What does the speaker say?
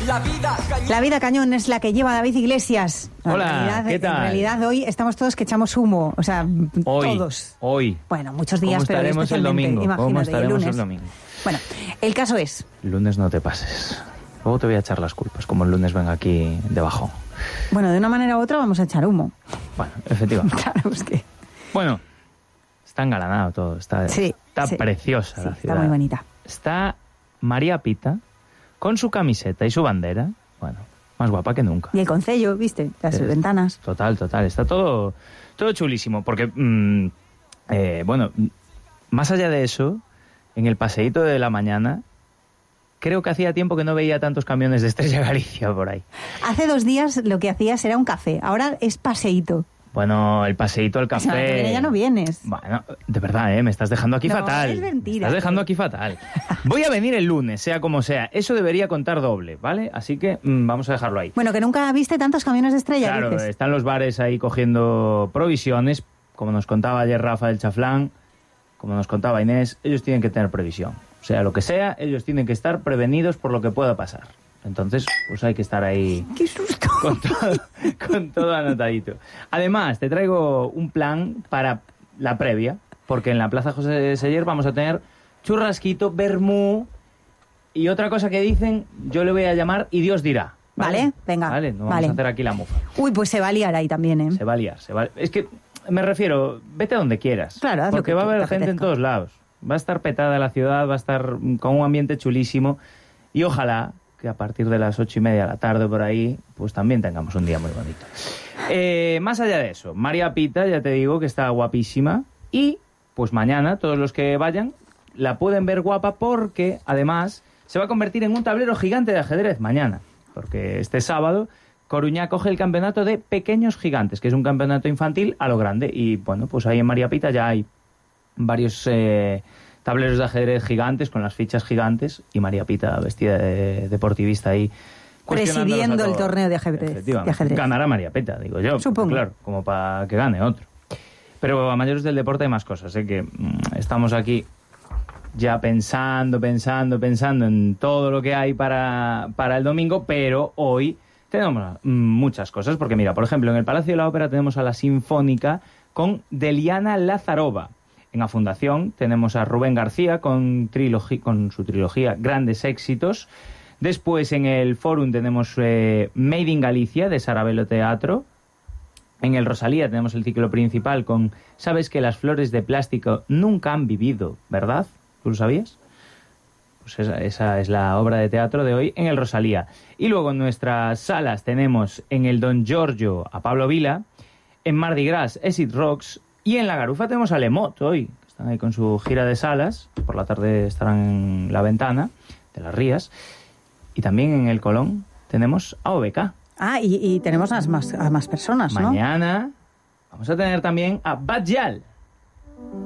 La vida cañón es la que lleva David Iglesias. Hola, ¿qué tal? En realidad hoy estamos todos que echamos humo, o sea, todos. Hoy. Bueno, muchos días, ¿Cómo pero hoy estaremos el especialmente, domingo? imagínate, ¿Cómo estaremos el el domingo? Bueno, el caso es... El lunes no te pases. Luego te voy a echar las culpas, como el lunes venga aquí debajo. Bueno, de una manera u otra vamos a echar humo. Bueno, efectivamente. Claro, es que... Bueno, está engalanado todo, está preciosa la ciudad. Está muy bonita. Está María Pita con su camiseta y su bandera, bueno, más guapa que nunca. Y el concello, ¿viste? Las ventanas. Total, está todo chulísimo, porque, bueno, más allá de eso, en el paseíto de la mañana, creo que hacía tiempo que no veía tantos camiones de Estrella Galicia por ahí. Hace 2 días lo que hacías era un café, ahora es paseíto. Bueno, el paseíto al café... Pero ya no vienes. Bueno, de verdad, me estás dejando aquí fatal. No, es mentira. Me estás dejando aquí fatal. Voy a venir el lunes, sea como sea. Eso debería contar doble, ¿vale? Así que vamos a dejarlo ahí. Bueno, que nunca viste tantos camiones de Estrella, claro, dices. Están los bares ahí cogiendo provisiones, como nos contaba ayer Rafa del Chaflán, como nos contaba Inés, ellos tienen que tener previsión. O sea, lo que sea, ellos tienen que estar prevenidos por lo que pueda pasar. Entonces, pues hay que estar ahí... ¡Qué susto! Con todo anotadito. Además, te traigo un plan para la previa, porque en la Plaza José Seller vamos a tener churrasquito, vermú y otra cosa que dicen, yo le voy a llamar y Dios dirá. Vale, venga. Vale, no vamos a hacer aquí la mufa. Uy, pues se va a liar ahí también, ¿eh? Se va a liar. Es que, me refiero, vete a donde quieras. Claro, haz porque lo que va a haber te gente en apetezca. todos lados. Va a estar petada la ciudad, va a estar con un ambiente chulísimo y ojalá que a partir de las 8:30 de la tarde por ahí, pues también tengamos un día muy bonito. Más allá de eso, María Pita, ya te digo que está guapísima y pues mañana todos los que vayan la pueden ver guapa porque además se va a convertir en un tablero gigante de ajedrez mañana, porque este sábado Coruña coge el campeonato de pequeños gigantes, que es un campeonato infantil a lo grande y bueno, pues ahí en María Pita ya hay varios... tableros de ajedrez gigantes, con las fichas gigantes, y María Pita vestida de deportivista ahí. Presidiendo el torneo de ajedrez. Ganará María Pita, digo yo. Supongo. Claro, como para que gane otro. Pero a mayores del deporte hay más cosas, que estamos aquí ya pensando en todo lo que hay para el domingo, pero hoy tenemos muchas cosas, porque mira, por ejemplo, en el Palacio de la Ópera tenemos a la Sinfónica con Deliana Lazarova. En la Fundación tenemos a Rubén García con su trilogía Grandes Éxitos. Después en el Fórum tenemos Made in Galicia de Sarabelo Teatro. En el Rosalía tenemos el ciclo principal con ¿Sabes que las flores de plástico nunca han vivido, verdad? ¿Tú lo sabías? Pues esa es la obra de teatro de hoy en el Rosalía. Y luego en nuestras salas tenemos en el Don Giorgio a Pablo Vila, en Mardi Gras Acid Rocks. Y en La Garufa tenemos a Lemot hoy, que están ahí con su gira de salas. Por la tarde estarán en La Ventana de las Rías. Y también en el Colón tenemos a OBK. Ah, y tenemos a más personas, ¿no? Mañana vamos a tener también a Bad Yal.